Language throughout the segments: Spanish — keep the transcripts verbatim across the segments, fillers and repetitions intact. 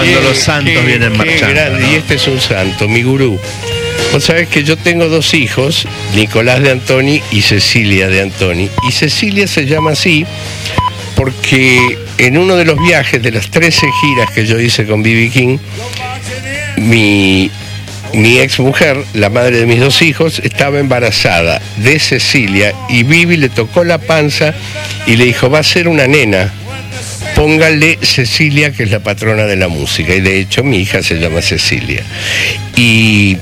cuando qué, los santos qué, vienen marchando. Grande, ¿no? Y este es un santo, mi gurú. Vos sabés que yo tengo dos hijos, Nicolás de Antoni y Cecilia de Antoni. Y Cecilia se llama así porque en uno de los viajes de las trece giras que yo hice con B B King, mi, mi ex mujer, la madre de mis dos hijos, estaba embarazada de Cecilia y Bibi le tocó la panza y le dijo, va a ser una nena, póngale Cecilia, que es la patrona de la música. Y de hecho mi hija se llama Cecilia. Y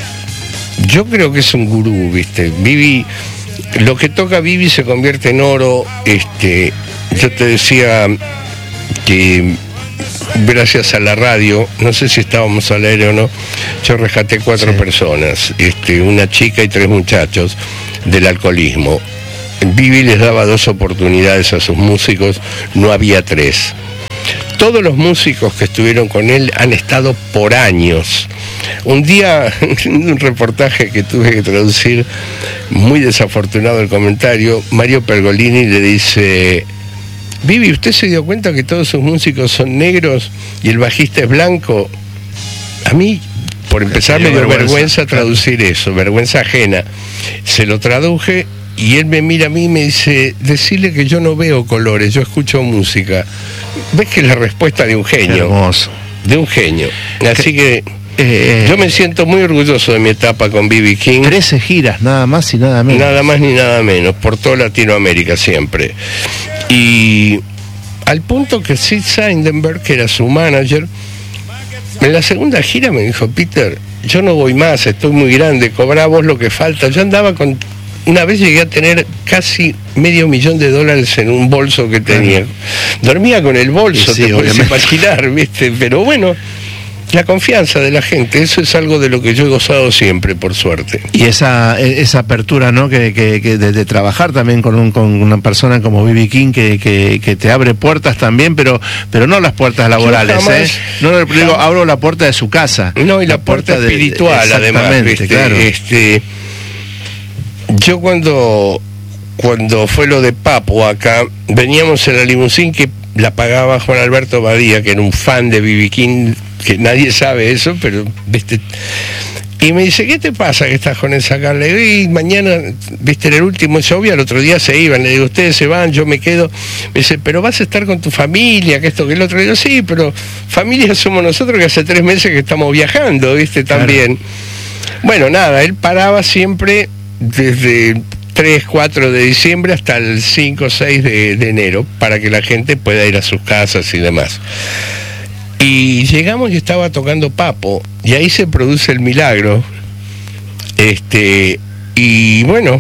yo creo que es un gurú, ¿viste? Bibi, lo que toca Bibi se convierte en oro. Este, yo te decía que gracias a la radio, no sé si estábamos al aire o no, yo rescaté cuatro sí. personas, este, una chica y tres muchachos del alcoholismo. Bibi les daba dos oportunidades a sus músicos, no había tres. Todos los músicos que estuvieron con él han estado por años. Un día, en un reportaje que tuve que traducir, muy desafortunado el comentario, Mario Pergolini le dice, Bibi, ¿usted se dio cuenta que todos sus músicos son negros y el bajista es blanco? A mí, por empezar, me dio vergüenza, vergüenza traducir eso, vergüenza ajena. Se lo traduje y él me mira a mí y me dice, decirle que yo no veo colores, yo escucho música. ¿Ves que es la respuesta de un genio? Hermoso. De un genio. Así que eh, yo me siento muy orgulloso de mi etapa con B B King. trece giras, nada más y nada menos. Nada más ni nada menos, por toda Latinoamérica siempre. Y al punto que Sid Seidenberg, que era su manager, en la segunda gira me dijo, Peter, yo no voy más, estoy muy grande, cobrá vos lo que falta. Yo andaba con... Una vez llegué a tener casi medio millón de dólares en un bolso que tenía. Dormía con el bolso, sí, te puedes imaginar, ¿viste? Pero bueno, la confianza de la gente, eso es algo de lo que yo he gozado siempre, por suerte. Y esa esa apertura, ¿no? Que, que, que de, de trabajar también con, un, con una persona como B B King que, que, que te abre puertas también, pero pero no las puertas laborales, jamás, ¿eh? No, no digo, abro la puerta de su casa. No, y la, la puerta, puerta espiritual, de, además, ¿viste? Claro. Este... Yo cuando, cuando fue lo de Papo acá, veníamos en la limusín que la pagaba Juan Alberto Badía, que era un fan de B B King, que nadie sabe eso, pero viste. Y me dice, ¿qué te pasa que estás con esa cara? Le digo, y mañana, viste, en el último show, y al otro día se iban. Le digo, ustedes se van, yo me quedo. Me dice, pero vas a estar con tu familia, que esto, que el otro. Le digo, sí, pero familia somos nosotros, que hace tres meses que estamos viajando, viste, también. Claro. Bueno, nada, él paraba siempre desde tres, cuatro de diciembre hasta el cinco, seis de, de enero, para que la gente pueda ir a sus casas y demás. Y llegamos y estaba tocando Papo, y ahí se produce el milagro. Este, y bueno,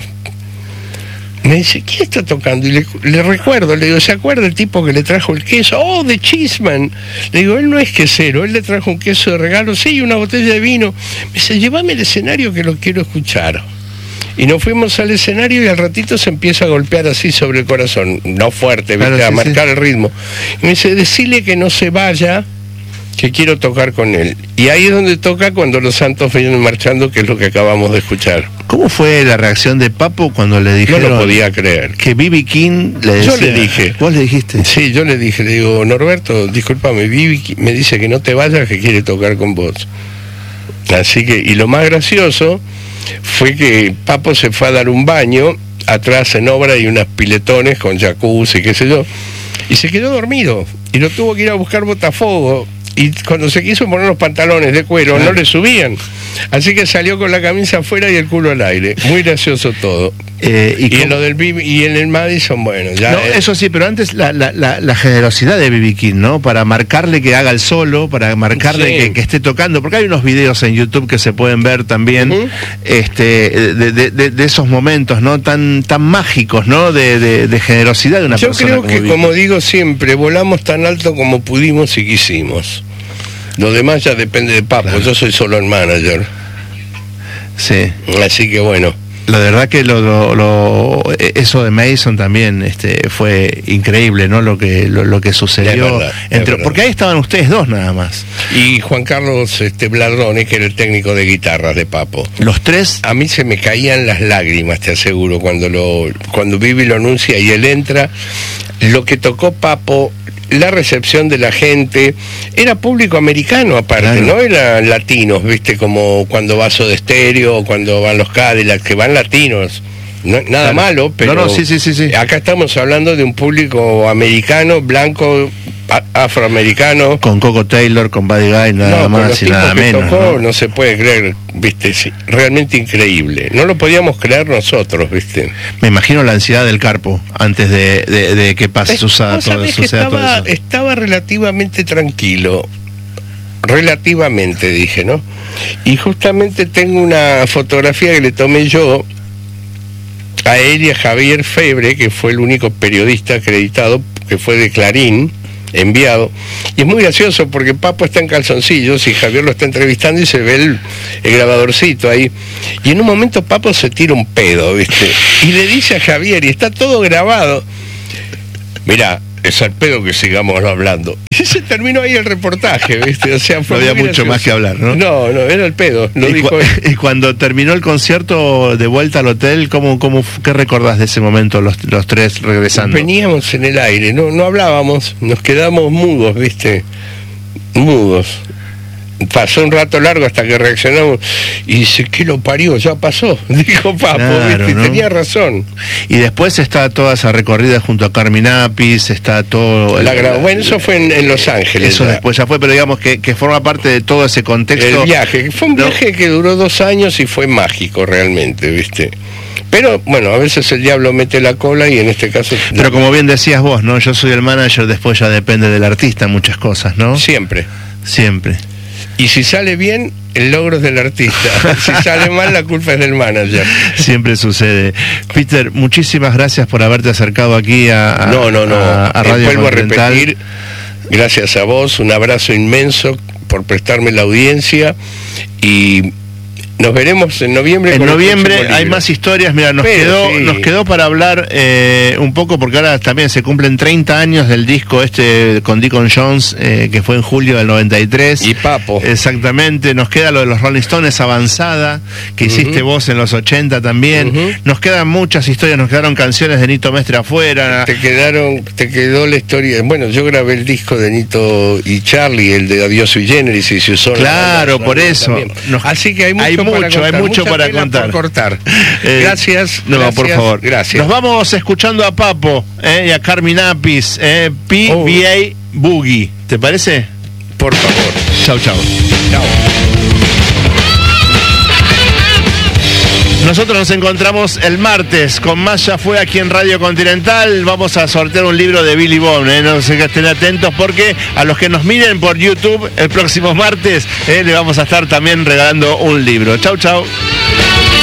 me dice, ¿quién está tocando? Y le, le recuerdo, le digo, ¿se acuerda el tipo que le trajo el queso? Oh, de Cheeseman. Le digo, él no es quesero, él le trajo un queso de regalo, sí, una botella de vino. Me dice, llévame al escenario que lo quiero escuchar. Y nos fuimos al escenario y al ratito se empieza a golpear así sobre el corazón, no fuerte, ¿viste? Claro, sí, a marcar sí. el ritmo. Y me dice, decile que no se vaya, que quiero tocar con él. Y ahí es donde toca cuando los santos vienen marchando, que es lo que acabamos de escuchar. ¿Cómo fue la reacción de Papo cuando le dijeron? No lo podía creer. Que B B King le decía. Yo le dije. ¿Vos le dijiste? Sí, yo le dije, le digo, Norberto, discúlpame, B B King me dice que no te vayas, que quiere tocar con vos. Así que, y lo más gracioso fue que Papo se fue a dar un baño, atrás en obra hay unas piletones con jacuzzi, qué sé yo, y se quedó dormido, y lo tuvo que ir a buscar Botafogo, y cuando se quiso poner los pantalones de cuero, claro, no le subían, así que salió con la camisa afuera y el culo al aire. Muy gracioso todo. Eh, y, y en lo del B B, y en el Madison, bueno, ya no, es... eso sí, pero antes la, la, la, la generosidad de B B King, ¿no? Para marcarle que haga el solo, para marcarle sí. que, que esté tocando, porque hay unos videos en YouTube que se pueden ver también, uh-huh. este, de, de, de, de esos momentos, ¿no? Tan, tan mágicos, ¿no? De, de, de generosidad de una Yo persona. Yo creo que, como digo siempre, volamos tan alto como pudimos y quisimos. Lo demás ya depende de Papo, claro. Yo soy solo el manager. Sí. Así que bueno. La verdad que lo, lo, lo eso de Mason también este fue increíble, ¿no? Lo que lo, lo que sucedió verdad, entre, porque ahí estaban ustedes dos nada más. Y Juan Carlos este Bladrone, que era el técnico de guitarras de Papo. Los tres. A mí se me caían las lágrimas, te aseguro, cuando lo cuando Bibi lo anuncia y él entra. Lo que tocó Papo, la recepción de la gente, era público americano aparte, claro. No eran latinos, viste, como cuando va Soda Stereo o cuando van los Cadillacs, que van latinos. No, nada claro. malo, pero no, no, sí, sí, sí, sí. acá estamos hablando de un público americano, blanco, a, afroamericano. Con Coco Taylor, con Buddy Guy, nada no, más y nada menos. Tocó, ¿no? no se puede creer, viste, sí, realmente increíble. No lo podíamos creer nosotros, viste. Me imagino la ansiedad del Carpo antes de, de, de que pase suceda todo, suceda estaba, todo eso. Estaba relativamente tranquilo. Relativamente, dije, ¿no? Y justamente tengo una fotografía que le tomé yo a él y a Javier Febre, que fue el único periodista acreditado, que fue de Clarín, enviado. Y es muy gracioso porque Papo está en calzoncillos y Javier lo está entrevistando y se ve el, el grabadorcito ahí. Y en un momento Papo se tira un pedo, ¿viste? Y le dice a Javier, y está todo grabado, mirá, es al pedo que sigamos hablando. Y se terminó ahí el reportaje, ¿viste? O sea, fue no había mucho gracioso. más que hablar, ¿no? No, no, era el pedo. Lo y, dijo cu y cuando terminó el concierto de vuelta al hotel, ¿cómo, cómo, ¿qué recordás de ese momento, los, los tres regresando? Veníamos en el aire, no, no hablábamos, nos quedamos mudos, ¿viste? Mudos. Pasó un rato largo hasta que reaccionamos y dice, ¿qué lo parió? Ya pasó, dijo Papo, claro, ¿viste? ¿No? Tenía razón. Y después está toda esa recorrida junto a Carmen Apis, está todo... La el, la, bueno, eso fue en, en Los Ángeles. Eso ya. Después ya fue, pero digamos que, que forma parte de todo ese contexto. El viaje, fue un viaje ¿no? que duró dos años y fue mágico realmente, ¿viste? Pero, bueno, a veces el diablo mete la cola y en este caso... Pero como bien decías vos, ¿no? Yo soy el manager, después ya depende del artista muchas cosas, ¿no? Siempre. Siempre. Y si sale bien, el logro es del artista. Si sale mal, la culpa es del manager. Siempre sucede. Peter, muchísimas gracias por haberte acercado aquí a, a, no, no, no. a, a Radio Vuelvo Continental. a repetir, gracias a vos, un abrazo inmenso por prestarme la audiencia y... Nos veremos en noviembre. En noviembre hay más historias. Mira, nos Pero, quedó sí. nos quedó para hablar eh, un poco, porque ahora también se cumplen treinta años del disco este con Deacon Jones, eh, que fue en julio del noventa y tres. Y Papo. Exactamente. Nos queda lo de los Rolling Stones, Avanzada, que uh-huh. hiciste vos en los ochenta también. Uh-huh. Nos quedan muchas historias, nos quedaron canciones de Nito Mestre afuera. Te quedaron, te quedó la historia. Bueno, yo grabé el disco de Nito y Charlie, el de Adiós Sui Generis, y se usó. Claro, por eso. Nos, Así que hay mucho. Hay mucho, para hay mucho para contar. Por cortar. Eh, gracias. No, gracias, por favor. Gracias. Nos vamos escuchando a Papo eh, y a Carmen Apis, eh, P V A oh. Boogie. ¿Te parece? Por favor. Chau, chau. Chau. Nosotros nos encontramos el martes con más Ya Fue aquí en Radio Continental. Vamos a sortear un libro de Billy Bone, ¿eh? No sé que estén atentos porque a los que nos miren por YouTube el próximo martes eh, le vamos a estar también regalando un libro. Chau, chau.